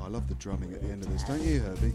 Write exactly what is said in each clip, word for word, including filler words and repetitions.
I love the drumming at the end of this, don't you, Herbie?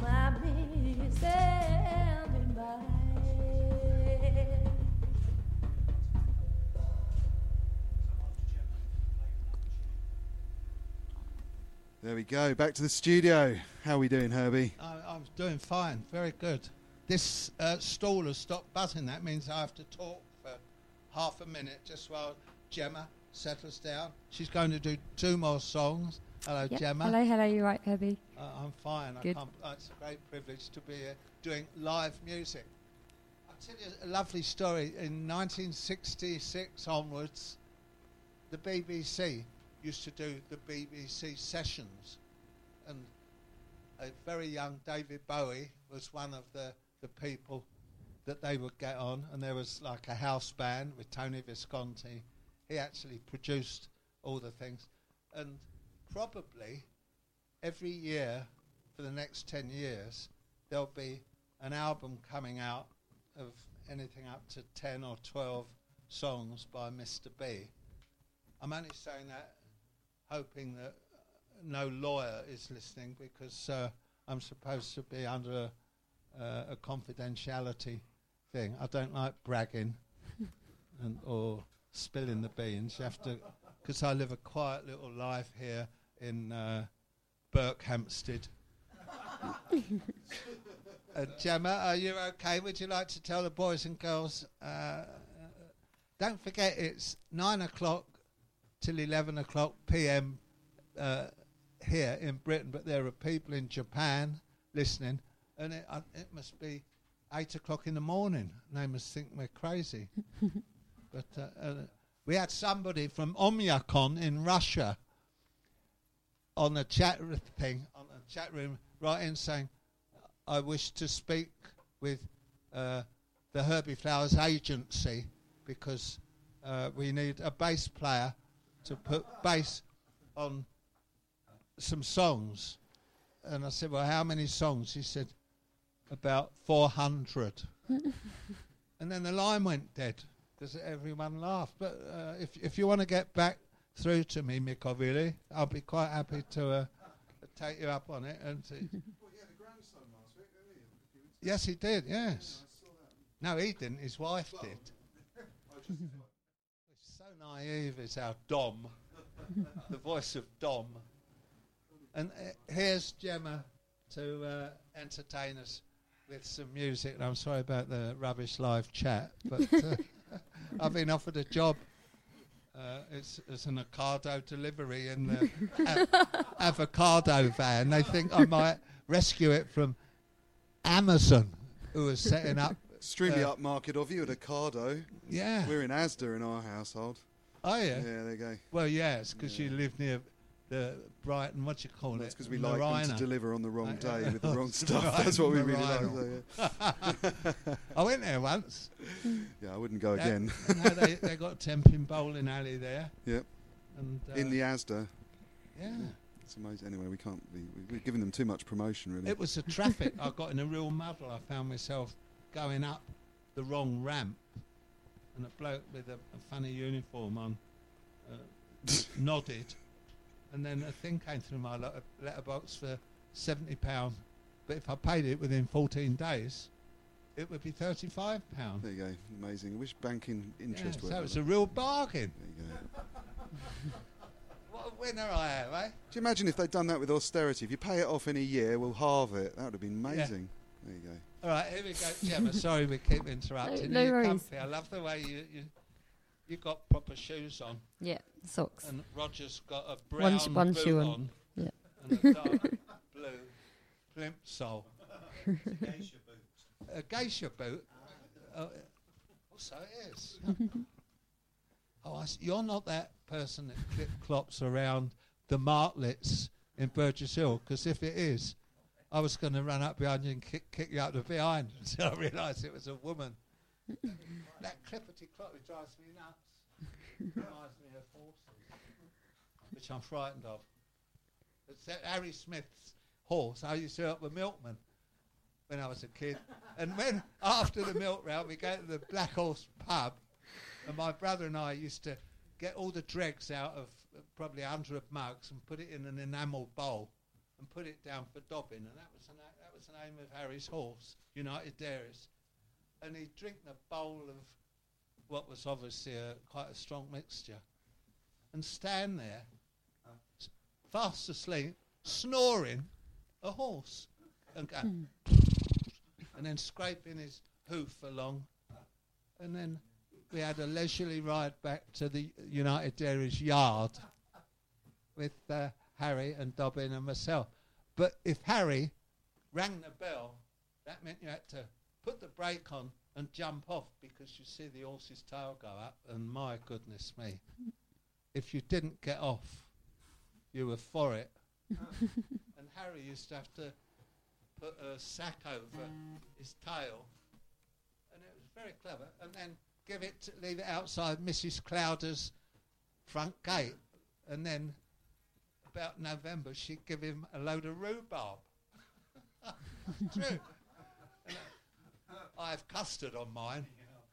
There we go, back to the studio. How are we doing, Herbie? I, I'm doing fine, very good. This uh, stall has stopped buzzing. That means I have to talk for half a minute just while Gemma settles down. She's going to do two more songs. Hello, Yep. Gemma. Hello, hello, you right, Herbie? Uh, I'm fine. I Good. can't, uh, it's a great privilege to be here doing live music. I'll tell you a lovely story. In nineteen sixty-six onwards, the B B C used to do the B B C sessions, and a very young David Bowie was one of the, the people that they would get on, and there was like a house band with Tony Visconti. He actually produced all the things, and probably every year for the next ten years there'll be an album coming out of anything up to ten or twelve songs by Mister B. I'm only saying that hoping that uh, no lawyer is listening, because uh, I'm supposed to be under a, uh, a confidentiality thing. I don't like bragging and or spilling the beans. You have to, because I live a quiet little life here in uh, Berkhamsted. uh, Gemma, are you okay? Would you like to tell the boys and girls? Uh, don't forget, it's nine o'clock till eleven o'clock p m uh, here in Britain, but there are people in Japan listening, and it, uh, it must be eight o'clock in the morning. They must think we're crazy. But uh, uh, we had somebody from Omyakon in Russia on the chat r- thing, on the chat room, right in saying, I wish to speak with uh, the Herbie Flowers agency, because uh, we need a bass player to put bass on some songs. And I said, well, how many songs? He said, about four hundred. And then the line went dead, because everyone laughed. But uh, if if you want to get back through to me, Mikovili, I'll be quite happy to uh, take you up on it. And to Well, he had a grandson last week, didn't he? yes, he did, yes. I saw that. No, he didn't. His wife did. It's so naive, is our Dom, the voice of Dom. And uh, here's Gemma to uh, entertain us with some music. And I'm sorry about the rubbish live chat, but uh, I've been offered a job. Uh, it's, it's an avocado delivery in the a- avocado van. They think I might rescue it from Amazon, who is setting up. Extremely Uh, upmarket of you at Ocado. Yeah. We're in Asda in our household. Oh, yeah. Yeah, there you go. Well, yes, because Yeah. you live near the Brighton, what do you call That's it? because we like them Marina. to deliver on the wrong Uh, day with the wrong stuff. Right, That's what we really Marina. like. So, yeah. I went there once. yeah, I wouldn't go That- again. you know, they they got a Temping bowling alley there. Yep. And uh, In the Asda. yeah, It's amazing. Anyway, we can't be. we- We're giving them too much promotion, really. it was the traffic. I got in a real muddle. I found myself going up the wrong ramp, and a bloke with a, a funny uniform on uh, nodded, and then a thing came through my letter- letterbox for seventy pounds. But if I paid it within fourteen days, it would be thirty-five pounds. There you go. Amazing. I wish banking interest Yeah, worked so like it's that. a real bargain. There you go. What a winner I am, eh? Do you imagine if they'd done that with austerity? If you pay it off in a year, we'll halve it. That would have been amazing. There you go. All right, here we go. Gemma, sorry we keep interrupting. No- Are no you worries. comfy? I love the way you, you you got proper shoes on, Yeah, socks. and Roger's got a brown One sh- one boot shoe on, on. Yeah. and a dark blue plimsoll. A geisha boot. Uh, so it is. Oh, I s- you're not that person that clip clops around the martlets in Burgess Hill, because if it is, I was going to run up behind you and kick, kick you out the behind until I realised it was a woman. That clippity clop drives me nuts. Reminds me of horses, which I'm frightened of. It's that Harry Smith's horse. I used to help the milkman when I was a kid. And when, after the milk round, we go to the Black Horse pub, and my brother and I used to get all the dregs out of uh, probably a hundred mugs and put it in an enamel bowl and put it down for Dobbin, and that was the na- that was the name of Harry's horse, United Dairies. And he'd drink a bowl of what was obviously a, quite a strong mixture, and stand there, uh, s- fast asleep, snoring a horse, and go, and then scraping his hoof along, and then we had a leisurely ride back to the United Dairies yard with uh, Harry and Dobbin and myself. But if Harry rang the bell, that meant you had to put the brake on and jump off, because you see the horse's tail go up, and my goodness me, if you didn't get off, you were for it. And Harry used to have to put a sack over his tail, and it was very clever, and then give it, to leave it outside Missus Clowder's front gate, and then about November she'd give him a load of rhubarb. True. And I have custard on mine.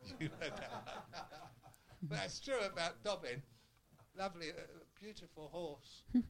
But that's true about Dobbin. Lovely, uh, beautiful horse. And,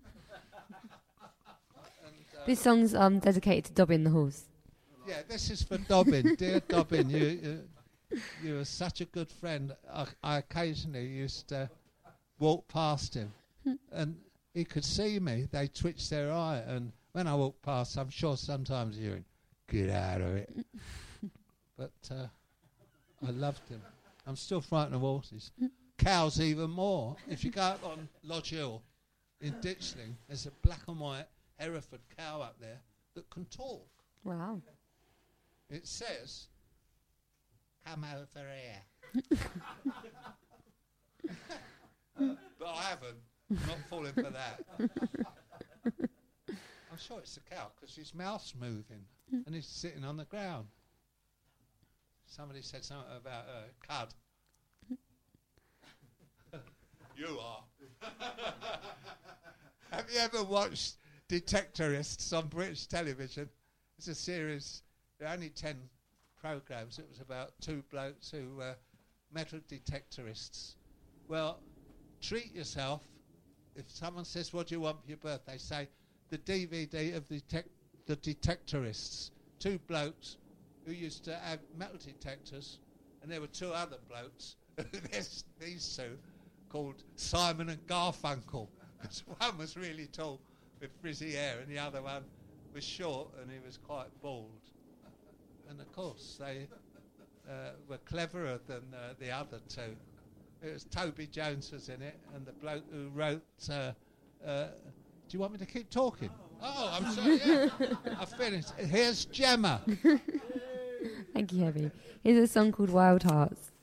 uh, This song's um dedicated to Dobbin the horse. yeah, this is for Dobbin. Dear Dobbin, you, you you were such a good friend. I, I occasionally used to walk past him, and he could see me. They twitched their eye, and when I walked past, I'm sure sometimes hearing, "Get out of it." But uh, I loved him. I'm still frightened of horses. Cows even more. If you go up on Lodge Hill in Ditchling, there's a black and white Hereford cow up there that can talk. Wow. It says, "Come over here." But I haven't. I'm not falling for that. I'm sure it's a cow because his mouth's moving and he's sitting on the ground. Somebody said something about uh, cud. You are. Have you ever watched Detectorists on British television? It's a series. There are only ten programmes. It was about two blokes who were metal detectorists. Well, treat yourself. If someone says, "What do you want for your birthday?" say, "The D V D of the, detec- the Detectorists." Two blokes who used to have metal detectors, and there were two other blokes, this, these two, called Simon and Garfunkel. One was really tall with frizzy hair, and the other one was short, and he was quite bald. And of course, they uh, were cleverer than uh, the other two. It was Toby Jones was in it, and the bloke who wrote. Uh, uh, do you want me to keep talking? Oh, I'm sorry. Yeah. I finished. Here's Gemma. Thank you, Herbie. Here's a song called Wild Hearts.